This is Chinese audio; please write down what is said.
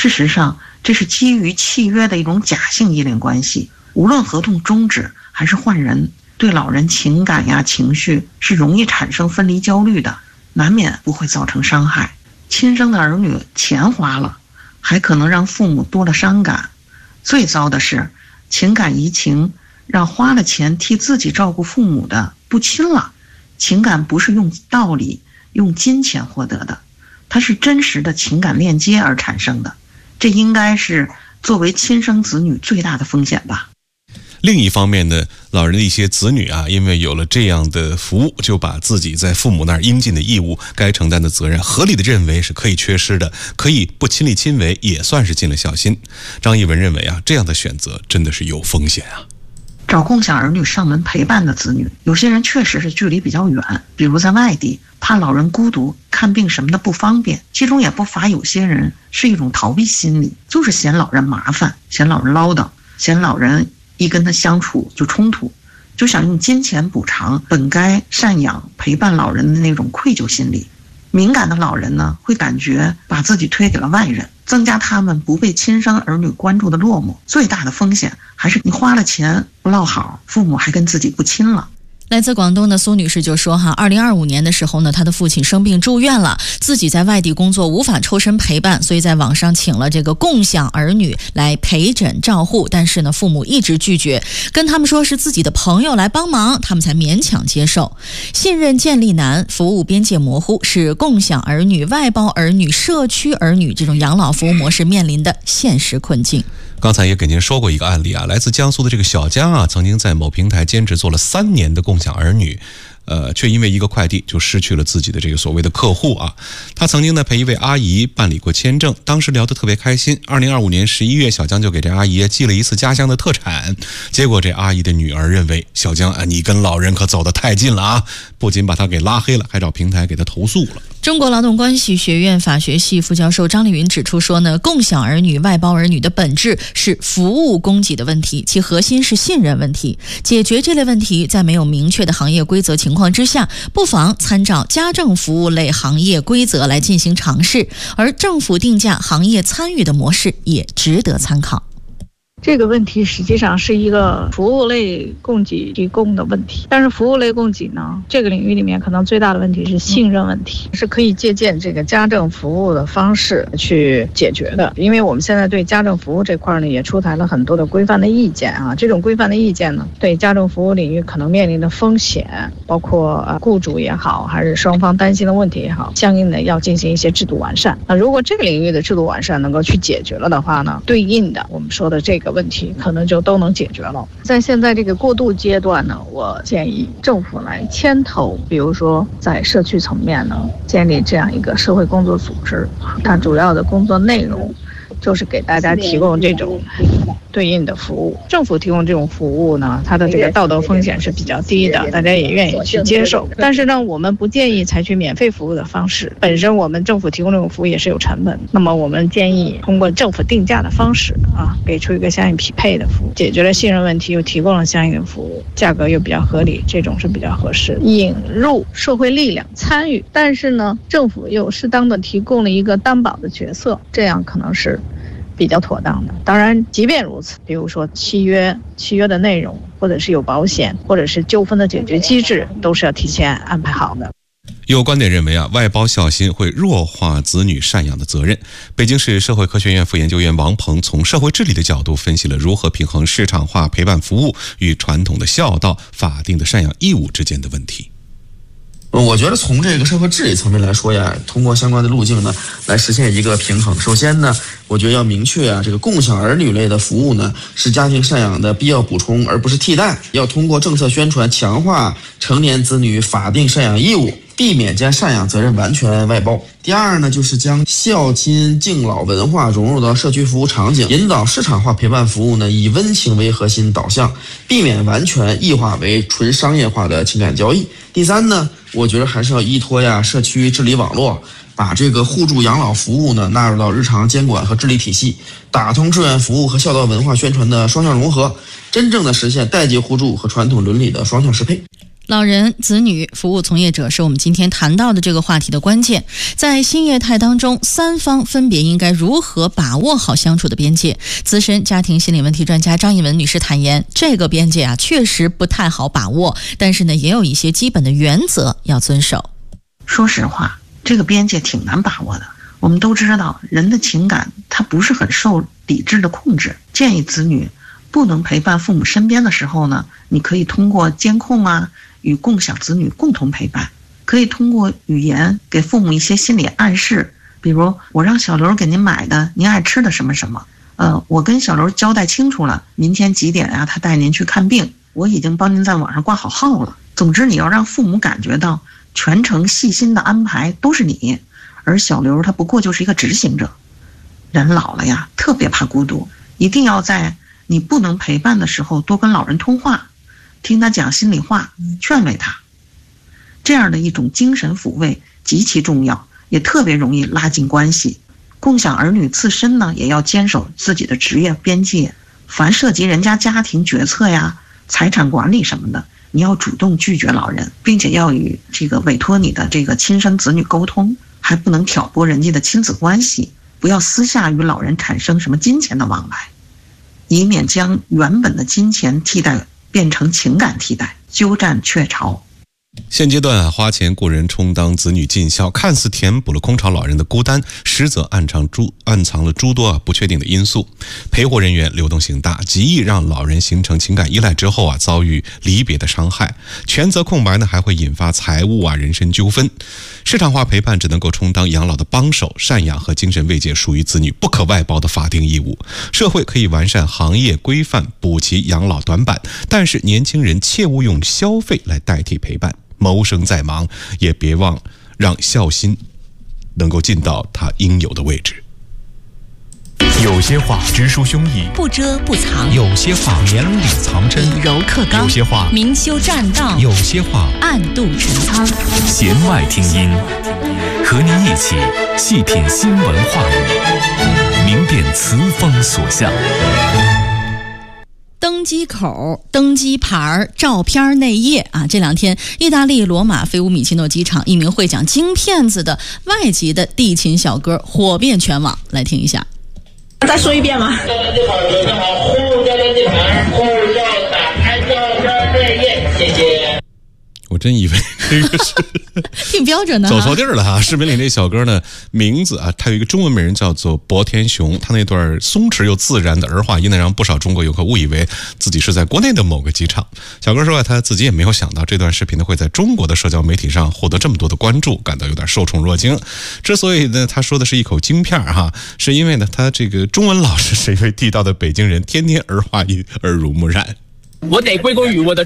事实上，这是基于契约的一种假性依恋关系。无论合同终止还是换人，对老人情感呀、情绪是容易产生分离焦虑的，难免不会造成伤害。亲生的儿女钱花了，还可能让父母多了伤感。最糟的是，情感移情让花了钱替自己照顾父母的不亲了。情感不是用道理、用金钱获得的，它是真实的情感链接而产生的。这应该是作为亲生子女最大的风险吧。 另一方面呢，老人的一些子女啊，因为有了这样的服务，就把自己在父母那儿应尽的义务、该承担的责任，合理的认为是可以缺失的，可以不亲力亲为，也算是尽了孝心。张一文认为啊，这样的选择真的是有风险啊。 找共享儿女上门陪伴的子女，有些人确实是距离比较远，比如在外地，怕老人孤独、看病什么的不方便。其中也不乏有些人是一种逃避心理，就是嫌老人麻烦，嫌老人唠叨，嫌老人一跟他相处就冲突，就想用金钱补偿本该赡养陪伴老人的那种愧疚心理。敏感的老人呢，会感觉把自己推给了外人，增加他们不被亲生儿女关注的落寞。最大的风险还是你花了钱不落好，父母还跟自己不亲了。 来自广东的苏女士就说2025年的时候呢，她的父亲生病住院了，自己在外地工作无法抽身陪伴，所以在网上请了这个共享儿女来陪诊照护，但是呢父母一直拒绝，跟他们说是自己的朋友来帮忙，他们才勉强接受。信任建立难，服务边界模糊，是共享儿女、外包儿女、社区儿女这种养老服务模式面临的现实困境。 刚才也给您说过一个案例啊，来自江苏的这个小江啊，曾经在某平台兼职做了3年的共享儿女，却因为一个快递就失去了自己的这个所谓的客户啊。他曾经呢陪一位阿姨办理过签证，当时聊得特别开心。2025年11月，小江就给这阿姨寄了一次家乡的特产，结果这阿姨的女儿认为小江你跟老人可走得太近了啊，不仅把他给拉黑了，还找平台给他投诉了。 中国劳动关系学院法学系副教授张丽云指出说呢，共享儿女、外包儿女的本质是服务供给的问题，其核心是信任问题。解决这类问题，在没有明确的行业规则情况之下，不妨参照家政服务类行业规则来进行尝试，而政府定价行业参与的模式也值得参考。 这个问题实际上是一个服务类供给提供的问题，但是服务类供给呢，这个领域里面可能最大的问题是信任问题，是可以借鉴这个家政服务的方式去解决的。因为我们现在对家政服务这块呢，也出台了很多的规范的意见啊，这种规范的意见呢，对家政服务领域可能面临的风险，包括雇主也好，还是双方担心的问题也好，相应的要进行一些制度完善。那如果这个领域的制度完善能够去解决了的话呢，对应的我们说的这个问题可能就都能解决了。在现在这个过渡阶段呢，我建议政府来牵头，比如说在社区层面呢，建立这样一个社会工作组织，它主要的工作内容就是给大家提供这种对应的服务。政府提供这种服务呢，它的这个道德风险是比较低的，大家也愿意去接受。但是呢，我们不建议采取免费服务的方式，本身我们政府提供这种服务也是有成本。那么我们建议通过政府定价的方式给出一个相应匹配的服务，解决了信任问题，又提供了相应的服务，价格又比较合理，这种是比较合适的。引入社会力量参与，但是呢，政府又适当的提供了一个担保的角色，这样可能是比较妥当的。当然即便如此，比如说契约的内容，或者是有保险，或者是纠纷的解决机制，都是要提前安排好的。 有观点认为外包孝心会弱化子女赡养的责任。北京市社会科学院副研究员王鹏从社会治理的角度分析了如何平衡市场化陪伴服务与传统的孝道、法定的赡养义务之间的问题。 我觉得从这个社会治理层面来说呀，通过相关的路径呢，来实现一个平衡。首先呢，我觉得要明确这个共享儿女类的服务呢，是家庭赡养的必要补充，而不是替代。要通过政策宣传强化成年子女法定赡养义务，避免将赡养责任完全外包。第二呢，就是将孝亲敬老文化融入到社区服务场景，引导市场化陪伴服务呢，以温情为核心导向，避免完全异化为纯商业化的情感交易。第三呢，我觉得还是要依托社区治理网络，把这个互助养老服务呢纳入到日常监管和治理体系，打通志愿服务和孝道文化宣传的双向融合，真正的实现代际互助和传统伦理的双向适配。 老人、子女、服务从业者是我们今天谈到的这个话题的关键。在新业态当中，三方分别应该如何把握好相处的边界？资深家庭心理问题专家张艺文女士坦言，这个边界确实不太好把握，但是呢，也有一些基本的原则要遵守。 说实话，这个边界挺难把握的。我们都知道，人的情感它不是很受理智的控制。建议子女不能陪伴父母身边的时候呢，你可以通过监控与共享子女共同陪伴，可以通过语言给父母一些心理暗示，比如我让小刘给您买的您爱吃的什么什么，我跟小刘交代清楚了，明天几点他带您去看病，我已经帮您在网上挂好号了。总之，你要让父母感觉到全程细心的安排都是你，而小刘他不过就是一个执行者。人老了特别怕孤独，一定要在你不能陪伴的时候多跟老人通话，听他讲心里话，劝慰他。这样的一种精神抚慰极其重要，也特别容易拉近关系。共享儿女自身呢，也要坚守自己的职业边界，凡涉及人家家庭决策财产管理什么的，你要主动拒绝老人，并且要与委托你的亲生子女沟通，还不能挑拨人家的亲子关系，不要私下与老人产生什么金钱的往来，以免将原本的金钱替代变成情感替代，鸠占鹊巢。 现阶段花钱雇人充当子女尽孝，看似填补了空巢老人的孤单，实则暗藏了诸多不确定的因素。陪护人员流动性大，极易让老人形成情感依赖之后遭遇离别的伤害。权责空白呢，还会引发财务人身纠纷。市场化陪伴只能够充当养老的帮手，赡养和精神慰藉属于子女不可外包的法定义务。社会可以完善行业规范，补齐养老短板，但是年轻人切勿用消费来代替陪伴。谋生再忙，也别忘让孝心能够尽到它应有的位置。 有些话直抒胸臆， 不遮不藏； 有些话绵里藏针， 以柔克刚； 有些话明修栈道； 有些话暗度陈仓。 弦外听音，和您一起细品新闻话语，明辨词风所向。 登机口、登机牌、照片内页这两天，意大利罗马菲乌米奇诺机场，一名会讲京片子的外籍的地勤小哥火遍全网。来听一下。 再说一遍吗？ 登机口留下好，呼入交登机牌，护照打开照片内页，谢谢。 我真以为这个是挺标准的， 走错地儿了视频里那小哥呢，名字他有一个中文名人叫做博天雄，他那段松弛又自然的儿化音呢，让不少中国游客误以为自己是在国内的某个机场。小哥说他自己也没有想到这段视频呢会在中国的社交媒体上获得这么多的关注，感到有点受宠若惊。之所以呢他说的是一口京片是因为呢他这个中文老师是一位地道的北京人，天天儿化音耳濡目染。 我得归功于我的